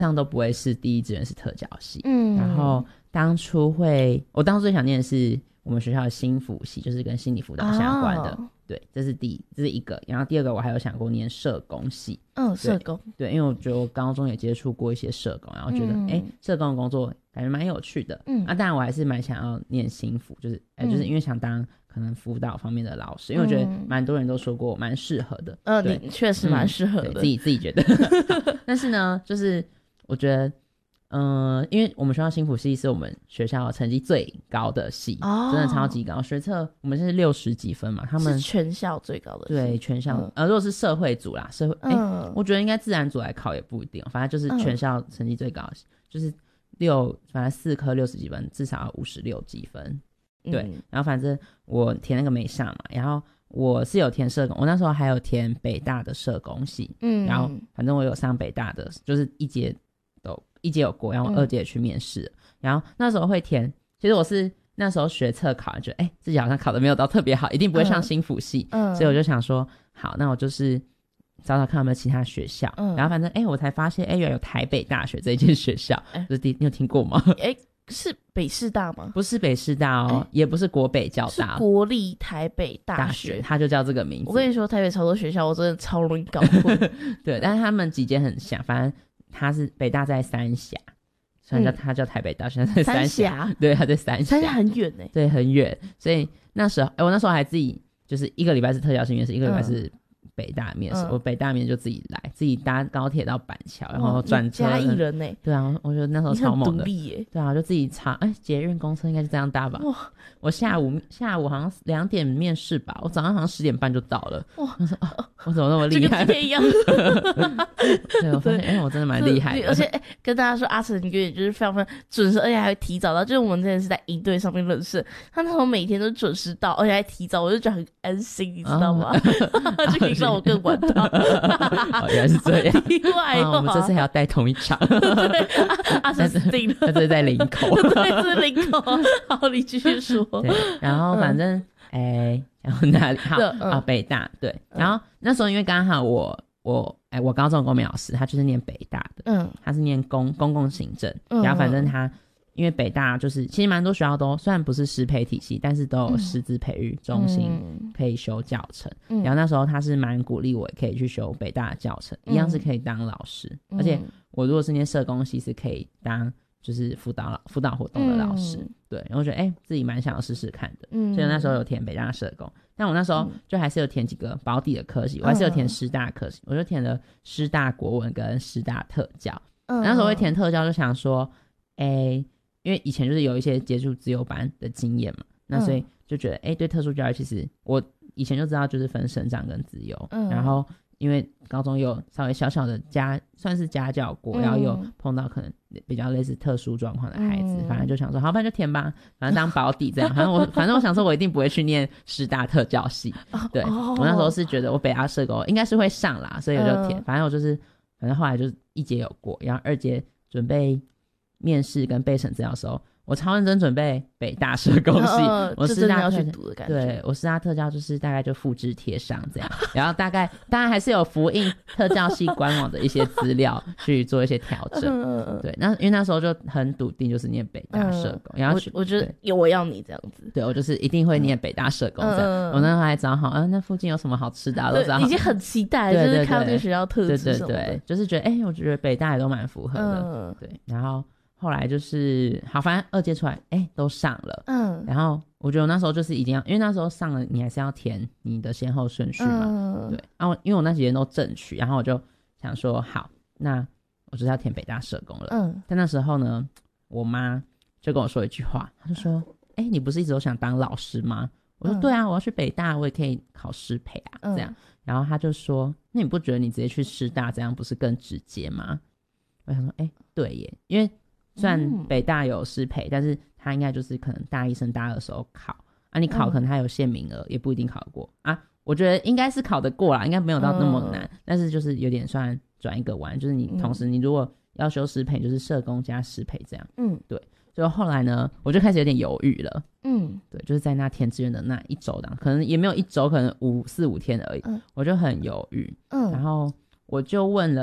上都不会是第一志愿是特教系。然后我当初最想念的是我们学校的心辅系，就是跟心理辅导相关的。对，这是一个。然后第二个我还有想过念社工系。 社工。对， 因为我觉得我高中也接触过一些社工，然后觉得社工的工作感觉蛮有趣的。当然我还是蛮想要念心辅，就是就是因为想当可能辅导方面的老师，因为我觉得蛮多人都说过我蛮适合的。 你确实蛮适合的。 自己觉得。但是呢，就是我觉得因为我们学校心辅系是我们学校成绩最高的系。真的超级高。学测我们是60几分嘛，他们是全校最高的系。 对，全校。如果是社会组啦，我觉得应该自然组来考也不一定，反正就是全校成绩最高的系，就是反正4科60几分，至少要56几分。对，然后反正我填那个没上嘛，然后我是有填社工，我那时候还有填北大的社工系。然后反正我有上北大的，就是一节有过，然后我2节也去面试。然后那时候会填，其实我是那时候学测考，觉得自己好像考的没有到特别好，一定不会上心辅系。所以我就想说好，那我就是找找看有没有其他学校。然后反正我才发现原来有台北大学这一间学校。就是你有听过吗？ 是北师大吗？ 不是北师大哦，也不是国北教大， 是国立台北大学， 它就叫这个名字。 我跟你说，台北超多学校，我真的超容易搞混。 对，但是他们几间很像，反正它是北大在三峡，虽然它叫台北大学，在三峡。对，它在三峡。 三峡很远对，很远。所以那时候我那时候还自己就是一个礼拜是特教性面试，一个礼拜是北大面试。我北大面就自己来，自己搭高铁到板桥，然后转车。 嘉义人欸。 对啊，我觉得那时候超猛的。 你很独立耶。 对啊，就自己查捷运公车应该是这样搭吧。我下午好像2点面试吧，我早上好像10点半就到了。我说我怎么那么厉害？ 就跟今天一样。 对，我发现我真的蛮厉害的。 而且跟大家说，阿成你就是非常非常准时，而且还会提早到。就是我们之前是在营队上面认识，他那时候每天都准时到，而且还提早，我就觉得很安心，你知道吗？就可以让我更晚到。 原来是这样。 意外我们这次还要带同一场。 对，阿成死定了。 他这是在林口。 对，是林口。好，你继续说。 对，然后反正然后哪里好北大。对，然后那时候因为刚好我高中的公民老师他就是念北大的。他是念公共行政。然后反正他因为北大就是其实蛮多学校都虽然不是师培体系，但是都有师资培育中心可以修教程。然后那时候他是蛮鼓励我也可以去修北大的教程，一样是可以当老师。而且我如果是念社工系是可以当就是辅导活动的老师。对，然后我觉得自己蛮想要试试看的。所以那时候有填北大社工，但我那时候就还是有填几个保底的科系，我还是有填师大科系。我就填了师大国文跟师大特教。那时候会填特教就想说因为以前就是有一些接触自由班的经验嘛，那所以就觉得对特殊教育其实我以前就知道就是分生长跟自由。然后因为高中有稍微小小的算是家教过，然后有碰到可能比较类似特殊状况的孩子，反正就想说好，不然就填吧，反正当保底这样。反正我想说我一定不会去念师大特教系。对，我那时候是觉得我北大社工应该是会上啦，所以我就填。反正后来就是1节有过，然后2节准备面试跟备审资料的时候，我超认真准备北大社工系。我师大要去读的感觉。 对，我师大特教就是大概就复制贴上这样。然后当然还是有符印特教系官网的一些资料去做一些调整。对，因为那时候就很笃定就是念北大社工。然后我觉得我要你这样子。 对，我就是一定会念北大社工这样。我那时候还找好那附近有什么好吃的都找好， 已经很期待了，就是看到这个学校特质什么的。 对，就是觉得我觉得北大也都蛮符合的。对，然后后来就是好，反正2届出来都上了。然后我觉得我那时候就是一定要，因为那时候上了你还是要填你的先后顺序嘛。对，然后因为我那几天都正取，然后我就想说好，那我就是要填北大社工了。但那时候呢我妈就跟我说一句话，她就说你不是一直都想当老师吗？我说对啊，我要去北大我也可以考师培啊这样。然后她就说那你不觉得你直接去师大这样不是更直接吗？我想说对耶，因为虽然北大有师培，但是他应该就是可能大1升大2的时候考啊，你考可能他有限名额，也不一定考得过啊。我觉得应该是考得过啦，应该没有到那么难。但是就是有点算转一个弯，就是你同时你如果要修师培，就是社工加师培这样。对。所以后来呢，我就开始有点犹豫了。对，就是在那填志愿的那1周档，可能也没有1周，可能4-5天而已。我就很犹豫。然后我就问了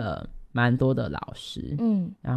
蛮多的老师，然